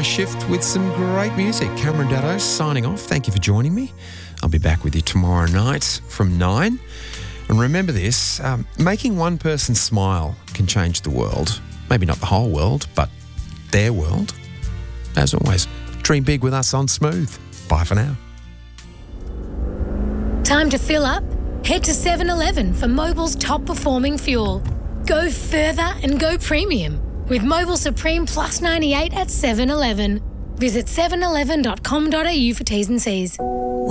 my shift with some great music. Cameron Daddo signing off. Thank you for joining me. I'll be back with you tomorrow night from 9. And remember this, making one person smile can change the world. Maybe not the whole world, but their world. As always, dream big with us on Smooth. Bye for now. Time to fill up? Head to 7-Eleven for Mobil's top performing fuel. Go further and go premium with Mobil Supreme Plus 98 at 7-Eleven. Visit 7eleven.com.au for T's and C's.